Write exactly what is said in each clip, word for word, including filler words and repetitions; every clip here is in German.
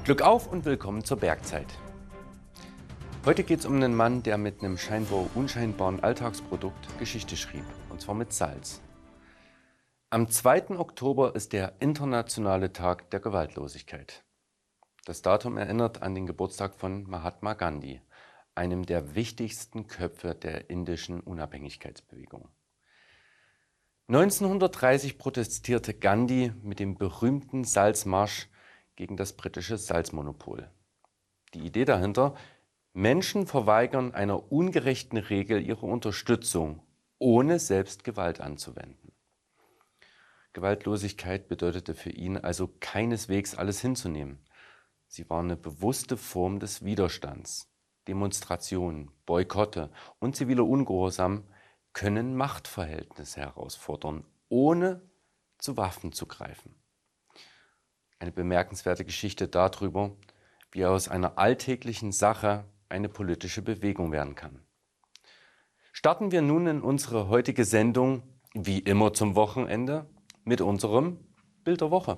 Glück auf und willkommen zur Bergzeit. Heute geht es um einen Mann, der mit einem scheinbar unscheinbaren Alltagsprodukt Geschichte schrieb, und zwar mit Salz. Am zweiten Oktober ist der internationale Tag der Gewaltlosigkeit. Das Datum erinnert an den Geburtstag von Mahatma Gandhi, einem der wichtigsten Köpfe der indischen Unabhängigkeitsbewegung. neunzehnhundertdreißig protestierte Gandhi mit dem berühmten Salzmarsch gegen das britische Salzmonopol. Die Idee dahinter: Menschen verweigern einer ungerechten Regel ihre Unterstützung, ohne selbst Gewalt anzuwenden. Gewaltlosigkeit bedeutete für ihn also keineswegs alles hinzunehmen. Sie war eine bewusste Form des Widerstands. Demonstrationen, Boykotte und ziviler Ungehorsam können Machtverhältnisse herausfordern, ohne zu Waffen zu greifen. Eine bemerkenswerte Geschichte darüber, wie aus einer alltäglichen Sache eine politische Bewegung werden kann. Starten wir nun in unsere heutige Sendung, wie immer zum Wochenende, mit unserem Bild der Woche.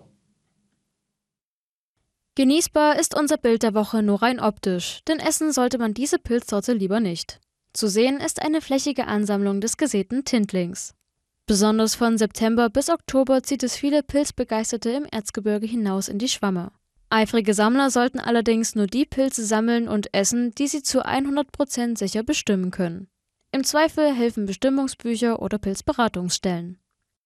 Genießbar ist unser Bild der Woche nur rein optisch, denn essen sollte man diese Pilzsorte lieber nicht. Zu sehen ist eine flächige Ansammlung des gesäten Tintlings. Besonders von September bis Oktober zieht es viele Pilzbegeisterte im Erzgebirge hinaus in die Schwamme. Eifrige Sammler sollten allerdings nur die Pilze sammeln und essen, die sie zu hundert Prozent sicher bestimmen können. Im Zweifel helfen Bestimmungsbücher oder Pilzberatungsstellen.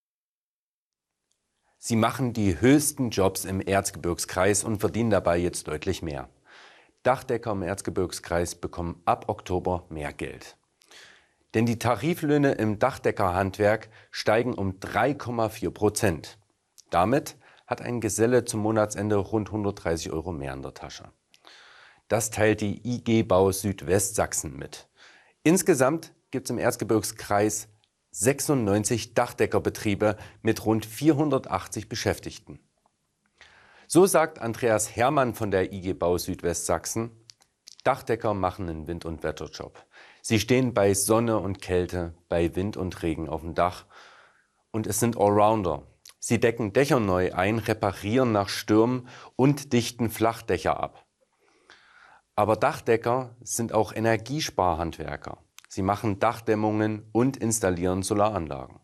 Sie machen die höchsten Jobs im Erzgebirgskreis und verdienen dabei jetzt deutlich mehr. Dachdecker im Erzgebirgskreis bekommen ab Oktober mehr Geld. Denn die Tariflöhne im Dachdeckerhandwerk steigen um drei Komma vier Prozent. Damit hat ein Geselle zum Monatsende rund hundertdreißig Euro mehr in der Tasche. Das teilt die I G Bau Südwestsachsen mit. Insgesamt gibt es im Erzgebirgskreis sechsundneunzig Dachdeckerbetriebe mit rund vierhundertachtzig Beschäftigten. So sagt Andreas Herrmann von der I G Bau Südwestsachsen: Dachdecker machen einen Wind- und Wetterjob. Sie stehen bei Sonne und Kälte, bei Wind und Regen auf dem Dach. Und es sind Allrounder. Sie decken Dächer neu ein, reparieren nach Stürmen und dichten Flachdächer ab. Aber Dachdecker sind auch Energiesparhandwerker. Sie machen Dachdämmungen und installieren Solaranlagen.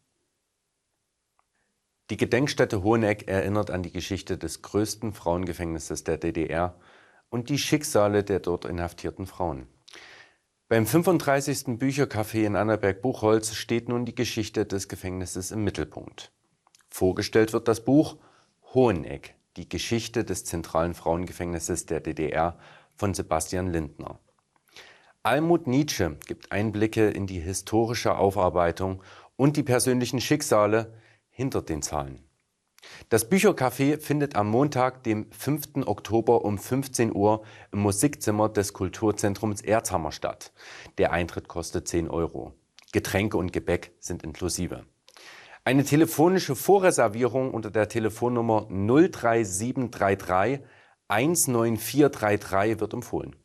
Die Gedenkstätte Hoheneck erinnert an die Geschichte des größten Frauengefängnisses der D D R und die Schicksale der dort inhaftierten Frauen. Beim fünfunddreißigsten Büchercafé in Annaberg-Buchholz steht nun die Geschichte des Gefängnisses im Mittelpunkt. Vorgestellt wird das Buch Hoheneck, die Geschichte des zentralen Frauengefängnisses der D D R von Sebastian Lindner. Almut Nietzsche gibt Einblicke in die historische Aufarbeitung und die persönlichen Schicksale hinter den Zahlen. Das Büchercafé findet am Montag, dem fünften Oktober um fünfzehn Uhr im Musikzimmer des Kulturzentrums Erzhammer statt. Der Eintritt kostet zehn Euro. Getränke und Gebäck sind inklusive. Eine telefonische Vorreservierung unter der Telefonnummer null drei sieben drei drei eins neun vier drei drei wird empfohlen.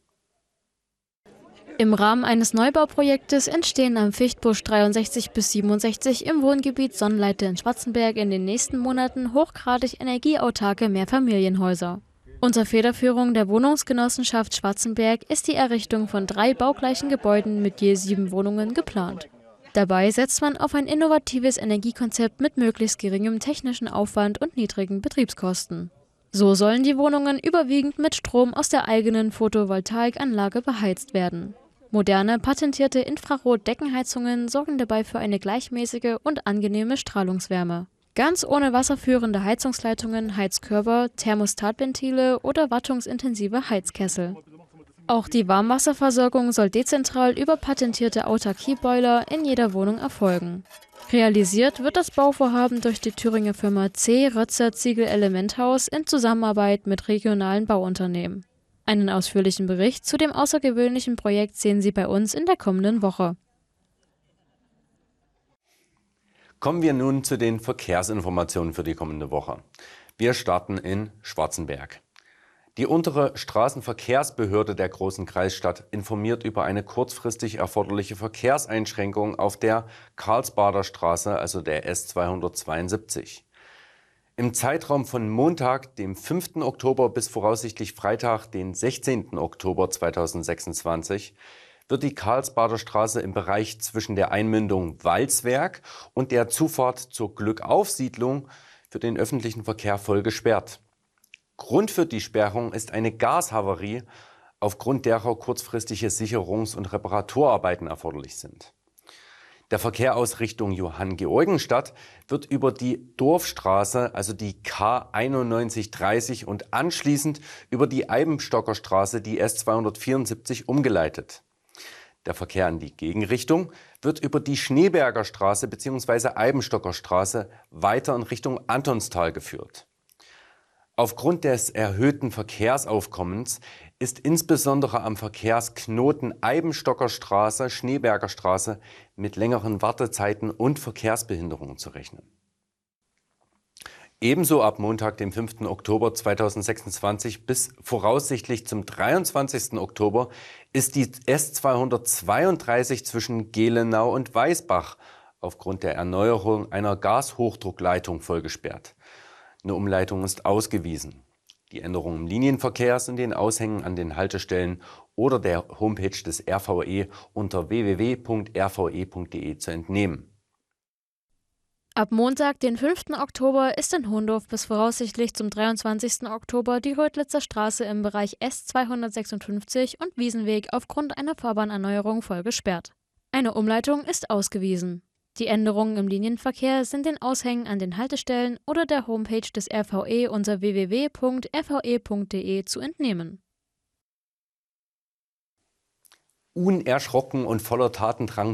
Im Rahmen eines Neubauprojektes entstehen am Fichtbusch dreiundsechzig bis siebenundsechzig im Wohngebiet Sonnenleite in Schwarzenberg in den nächsten Monaten hochgradig energieautarke Mehrfamilienhäuser. Unter Federführung der Wohnungsgenossenschaft Schwarzenberg ist die Errichtung von drei baugleichen Gebäuden mit je sieben Wohnungen geplant. Dabei setzt man auf ein innovatives Energiekonzept mit möglichst geringem technischen Aufwand und niedrigen Betriebskosten. So sollen die Wohnungen überwiegend mit Strom aus der eigenen Photovoltaikanlage beheizt werden. Moderne, patentierte Infrarot-Deckenheizungen sorgen dabei für eine gleichmäßige und angenehme Strahlungswärme. Ganz ohne wasserführende Heizungsleitungen, Heizkörper, Thermostatventile oder wartungsintensive Heizkessel. Auch die Warmwasserversorgung soll dezentral über patentierte Autarkieboiler in jeder Wohnung erfolgen. Realisiert wird das Bauvorhaben durch die Thüringer Firma C. Rötzer Ziegel Elementhaus in Zusammenarbeit mit regionalen Bauunternehmen. Einen ausführlichen Bericht zu dem außergewöhnlichen Projekt sehen Sie bei uns in der kommenden Woche. Kommen wir nun zu den Verkehrsinformationen für die kommende Woche. Wir starten in Schwarzenberg. Die untere Straßenverkehrsbehörde der großen Kreisstadt informiert über eine kurzfristig erforderliche Verkehrseinschränkung auf der Karlsbader Straße, also der S zweihundertzweiundsiebzig. Im Zeitraum von Montag, dem fünften Oktober bis voraussichtlich Freitag, den sechzehnten Oktober zweitausendsechsundzwanzig, wird die Karlsbader Straße im Bereich zwischen der Einmündung Walzwerk und der Zufahrt zur Glückauf-Siedlung für den öffentlichen Verkehr voll gesperrt. Grund für die Sperrung ist eine Gashavarie, aufgrund derer kurzfristige Sicherungs- und Reparaturarbeiten erforderlich sind. Der Verkehr aus Richtung Johanngeorgenstadt wird über die Dorfstraße, also die K einundneunzig dreißig, und anschließend über die Eibenstocker Straße, die S zweihundertvierundsiebzig, umgeleitet. Der Verkehr in die Gegenrichtung wird über die Schneeberger Straße bzw. Eibenstocker Straße weiter in Richtung Antonstal geführt. Aufgrund des erhöhten Verkehrsaufkommens ist insbesondere am Verkehrsknoten Eibenstocker Straße, Schneeberger Straße mit längeren Wartezeiten und Verkehrsbehinderungen zu rechnen. Ebenso ab Montag, dem fünften Oktober zweitausendsechsundzwanzig bis voraussichtlich zum dreiundzwanzigsten Oktober ist die S zweihundertzweiunddreißig zwischen Gelenau und Weißbach aufgrund der Erneuerung einer Gashochdruckleitung voll gesperrt. Eine Umleitung ist ausgewiesen. Die Änderungen im Linienverkehr sind den Aushängen an den Haltestellen oder der Homepage des R V E unter w w w punkt r v e punkt d e zu entnehmen. Ab Montag, den fünften Oktober, ist in Hohndorf bis voraussichtlich zum dreiundzwanzigsten Oktober die Rödlitzer Straße im Bereich S zweihundertsechsundfünfzig und Wiesenweg aufgrund einer Fahrbahnerneuerung voll gesperrt. Eine Umleitung ist ausgewiesen. Die Änderungen im Linienverkehr sind den Aushängen an den Haltestellen oder der Homepage des R V E unter w w w punkt r v e punkt d e zu entnehmen. Unerschrocken und voller Tatendrang